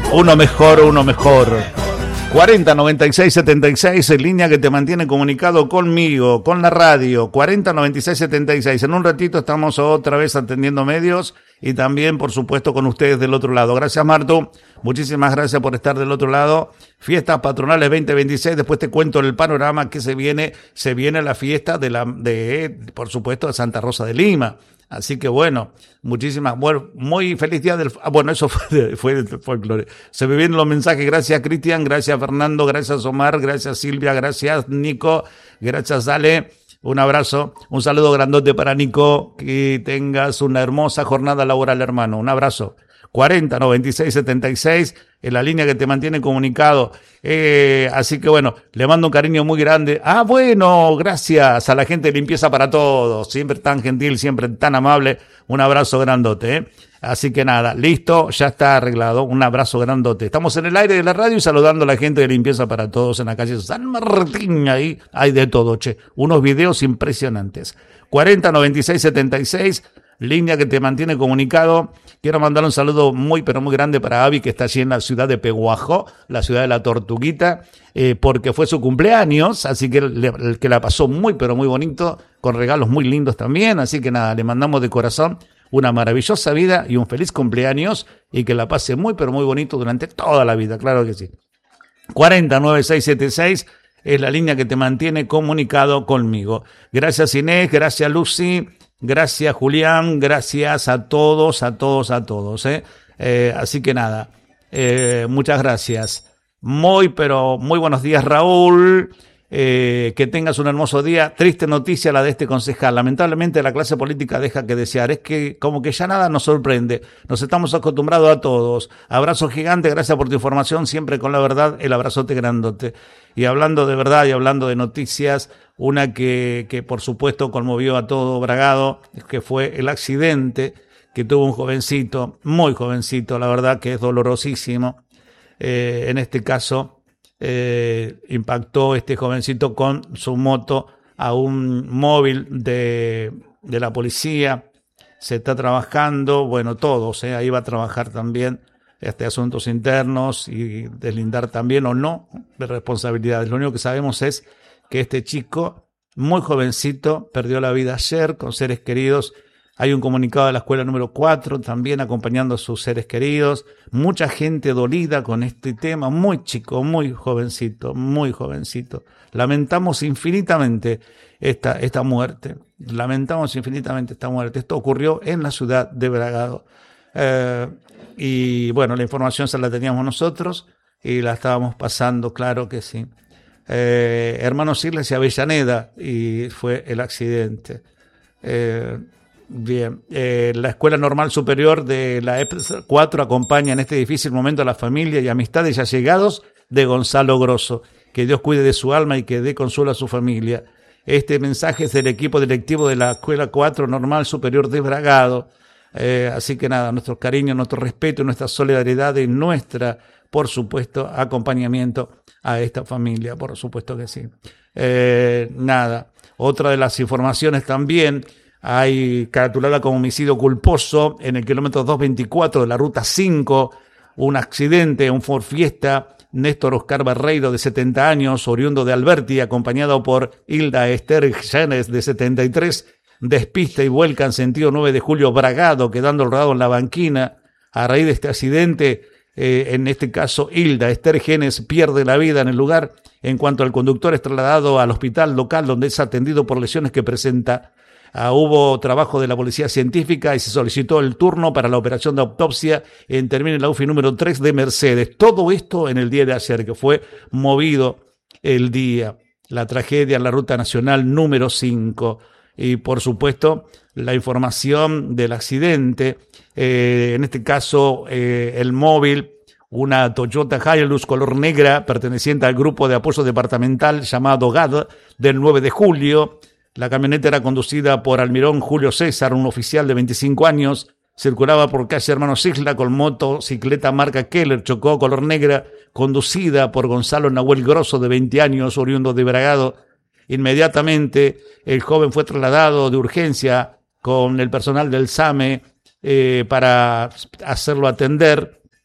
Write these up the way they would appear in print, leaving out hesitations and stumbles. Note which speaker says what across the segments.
Speaker 1: Uno mejor, uno mejor. 40 96 76, en línea que te mantiene comunicado conmigo, con la radio. 40 96 76. En un ratito estamos otra vez atendiendo medios y también, por supuesto, con ustedes del otro lado. Gracias, Marto. Muchísimas gracias por estar del otro lado. Fiestas patronales 2026. Después te cuento el panorama que se viene. Se viene la fiesta por supuesto, de Santa Rosa de Lima. Así que bueno, muy feliz día del... bueno, eso fue del folclore. Se me vienen los mensajes. Gracias, Cristian. Gracias, Fernando. Gracias, Omar. Gracias, Silvia. Gracias, Nico. Gracias, Ale. Un abrazo. Un saludo grandote para Nico. Que tengas una hermosa jornada laboral, hermano. Un abrazo. 40 96 76, en la línea que te mantiene comunicado. Así que bueno, le mando un cariño muy grande. Bueno, gracias a la gente de Limpieza para Todos, siempre tan gentil, siempre tan amable. Un abrazo grandote, Así que nada, listo, ya está arreglado. Un abrazo grandote. Estamos en el aire de la radio y saludando a la gente de Limpieza para Todos en la calle San Martín. Ahí hay de todo, unos videos impresionantes. 40 96 76, línea que te mantiene comunicado. Quiero mandar un saludo muy, pero muy grande para Avi, que está allí en la ciudad de Peguajó, la ciudad de la Tortuguita, porque fue su cumpleaños, así que la pasó muy, pero muy bonito, con regalos muy lindos también. Así que nada, le mandamos de corazón una maravillosa vida y un feliz cumpleaños, y que la pase muy, pero muy bonito durante toda la vida, claro que sí. 40 96 76 es la línea que te mantiene comunicado conmigo. Gracias, Inés, gracias, Lucy. Gracias, Julián, gracias a todos. Así que nada, muchas gracias. Pero muy buenos días, Raúl. Que tengas un hermoso día. Triste noticia la de este concejal. Lamentablemente la clase política deja que desear. Es que como que ya nada nos sorprende. Nos estamos acostumbrados a todos. Abrazo gigante, gracias por tu información. Siempre con la verdad, el abrazote grandote. Y hablando de verdad y hablando de noticias, una que por supuesto conmovió a todo Bragado, que fue el accidente que tuvo un jovencito, muy jovencito, la verdad que es dolorosísimo. En este caso, impactó este jovencito con su moto a un móvil de la policía. Se está trabajando, bueno, todos, ahí va a trabajar también asuntos internos y deslindar también o no de responsabilidades. Lo único que sabemos es que este chico, muy jovencito, perdió la vida ayer con seres queridos. Hay un comunicado de la escuela número 4 también acompañando a sus seres queridos. Mucha gente dolida con este tema, muy chico, muy jovencito, muy jovencito. Lamentamos infinitamente esta muerte. Lamentamos infinitamente esta muerte. Esto ocurrió en la ciudad de Bragado. Y bueno, la información se la teníamos nosotros y la estábamos pasando, claro que sí. Hermanos Islas y Avellaneda, y fue el accidente. Bien, la Escuela Normal Superior de la EP4 acompaña en este difícil momento a la familia y amistades y allegados de Gonzalo Grosso. Que Dios cuide de su alma y que dé consuelo a su familia. Este mensaje es del equipo directivo de la Escuela 4 Normal Superior de Bragado. Así que nada, nuestro cariño, nuestro respeto, nuestra solidaridad y nuestra, por supuesto, acompañamiento a esta familia, por supuesto que sí. Nada, otra de las informaciones también, hay caratulada como homicidio culposo en el kilómetro 224 de la ruta 5, un accidente, un Ford Fiesta, Néstor Oscar Barreiro, de 70 años, oriundo de Alberti, acompañado por Hilda Esther Llanes, de 73, despista y vuelca en sentido 9 de julio Bragado, quedando rodado en la banquina. A raíz de este accidente, en este caso Hilda Esther Genes pierde la vida en el lugar. En cuanto al conductor, es trasladado al hospital local donde es atendido por lesiones que presenta. Hubo trabajo de la policía científica y se solicitó el turno para la operación de autopsia en término de la UFI número 3 de Mercedes. Todo esto en el día de ayer, que fue movido el día. La tragedia en la ruta nacional número 5. Y por supuesto, la información del accidente, en este caso el móvil, una Toyota Hilux color negra perteneciente al grupo de apoyo departamental llamado GAD del 9 de julio. La camioneta era conducida por Almirón Julio César, un oficial de 25 años. Circulaba por calle Hermanos Isla con motocicleta marca Keller, chocó color negra, conducida por Gonzalo Nahuel Grosso, de 20 años, oriundo de Bragado. Inmediatamente el joven fue trasladado de urgencia con el personal del SAME para hacerlo atender.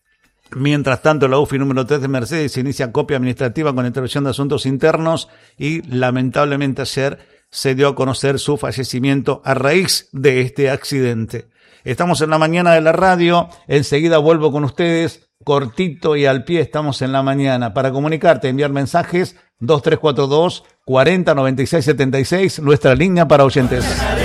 Speaker 1: Mientras tanto, la UFI número 3 de Mercedes inicia copia administrativa con intervención de asuntos internos y lamentablemente ayer se dio a conocer su fallecimiento a raíz de este accidente. Estamos en la mañana de la radio, enseguida vuelvo con ustedes, cortito y al pie estamos en la mañana. Para comunicarte, enviar mensajes, 2342 40 96 76, nuestra línea para oyentes.